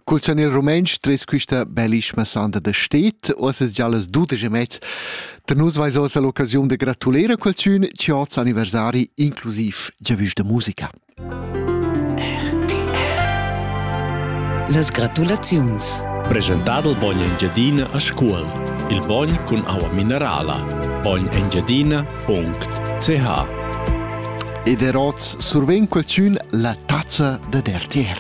Culcianel Rumensch tres quista bellissima sanda da stet, osses già las 12:30. Per nus vais ossa l'occasione de gratulera qualcun ci oz anniversari inclusiv giavisch de musica. Las gratulaziuns. Presentat il Bogn Engiadina a scuol. Il Bogn con aua minerala. bognengiadina.ch. Ed eroz surven qualcun la tazza de dertier.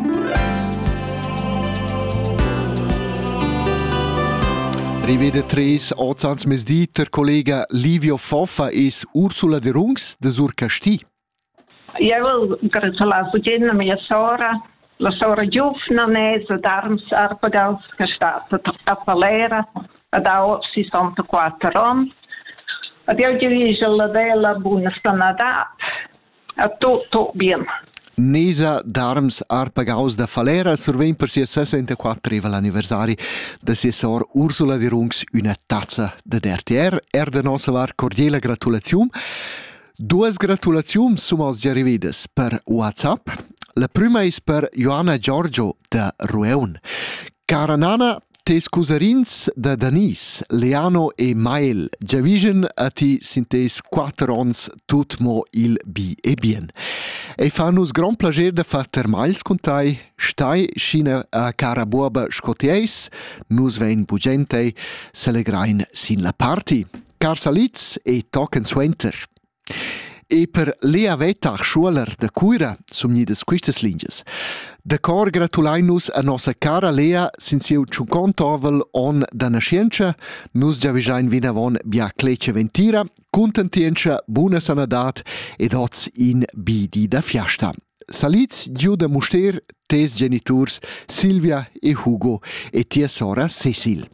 Rivede tres ozans mesdi ter collega Livio Foffa es Ursula de Rungs de Surcasti. Io vil gratulare a mia sora, la sora Giuffna Nesa d'Arms Arpagaus che è stata a Palera ad a 64 anni. Ed io diviso la bella buona stanadà a tutto bene. Nesa d'Arms Arpagaus da Falera surven per sia 64 l'anniversari de sia sor Ursula de Rungs una tazza de dertier. De nossa var cordiale gratulazione. Duas gratulazioni sono già rivedes per WhatsApp. La prima è per Joanna Giorgio da Rueun. Cara Nana, te scusarins da Danis, Leano e Mael, già vision a ti sintes 4 ons tut mo il bi e bien. E fa nus gran plager da far termals con tai, stai scina a cara buoba scotiais, nus vein bugentei, celegrain sin la party. Car salitz e token swenter. E per Lea Vettach, schuoler de Cuira, sumnides quistes linges. D'accordo gratulainus a nossa cara Lea, sinsiu 50 ovel on da nascienza, nus già visain vinavon bia clece ventira, contentienza, buona sanadat ed oz in bidi da fiasta. Salitz giù da muster tes geniturs Silvia e Hugo e tia sora Cecil.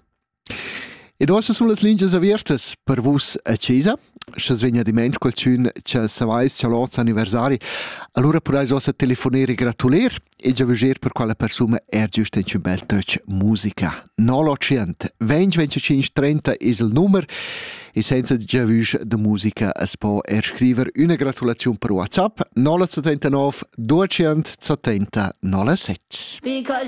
Ed ossa sun las linges aviertas per vus a Cesa. Se svegna di ment qualcun che savais che l'oz anniversari, allora podais ossa telefonare gratuler e già veger per quella persona giusto in un bel touch musica. 900 20 25 30 è il numero e senza già vus de musica es può scrivere una gratulazione per WhatsApp 979 270 07.